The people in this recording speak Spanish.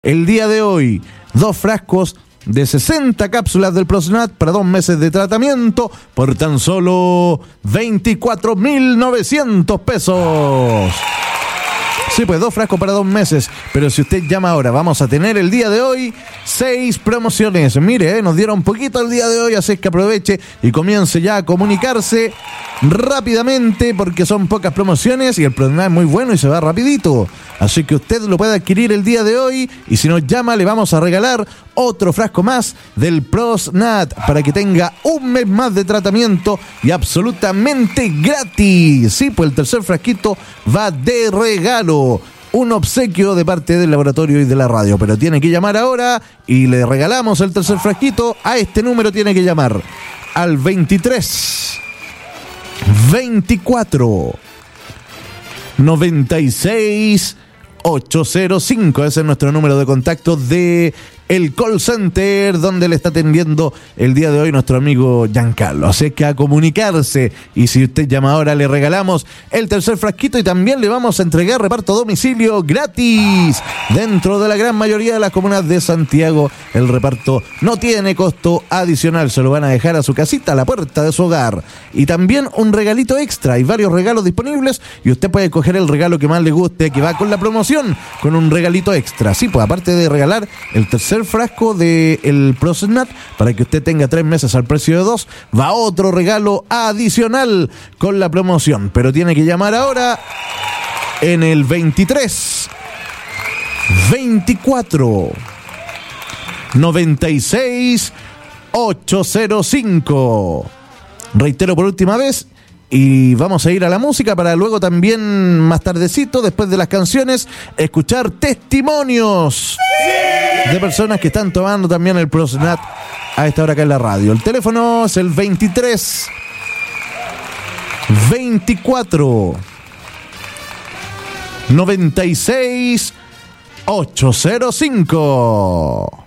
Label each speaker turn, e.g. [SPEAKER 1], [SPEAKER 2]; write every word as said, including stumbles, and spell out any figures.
[SPEAKER 1] El día de hoy, dos frascos de sesenta cápsulas del Prosnat para dos meses de tratamiento por tan solo veinticuatro mil novecientos pesos. Sí, pues dos frascos para dos meses. Pero si usted llama ahora, vamos a tener el día de hoy seis promociones. Mire, eh, nos dieron un poquito el día de hoy, así que aproveche y comience ya a comunicarse rápidamente porque son pocas promociones y el programa es muy bueno y se va rapidito. Así que usted lo puede adquirir el día de hoy y si nos llama le vamos a regalar otro frasco más del Prosnat para que tenga un mes más de tratamiento y absolutamente gratis. Sí, pues el tercer frasquito va de regalo. Un obsequio de parte del laboratorio y de la radio, pero tiene que llamar ahora y le regalamos el tercer frasquito. A este número tiene que llamar al veintitrés veinticuatro noventa y seis ochocientos cinco. Ese es nuestro número de contacto de el call center donde le está atendiendo el día de hoy nuestro amigo Giancarlo. Así que a comunicarse, y si usted llama ahora le regalamos el tercer frasquito y también le vamos a entregar reparto a domicilio gratis. Dentro de la gran mayoría de las comunas de Santiago el reparto no tiene costo adicional, se lo van a dejar a su casita, a la puerta de su hogar. Y también un regalito extra, hay varios regalos disponibles y usted puede escoger el regalo que más le guste, que va con la promoción, con un regalito extra. Sí, pues aparte de regalar el tercer frasco del Prosnat para que usted tenga tres meses al precio de dos, va otro regalo adicional con la promoción, pero tiene que llamar ahora en el veintitrés veinticuatro noventa y seis ochocientos cinco. Reitero por última vez. Y vamos a ir a la música para luego también más tardecito, después de las canciones, escuchar testimonios ¡sí! De personas que están tomando también el Prosnat a esta hora acá en la radio. El teléfono es el veintitrés veinticuatro noventa y seis ochocientos cinco.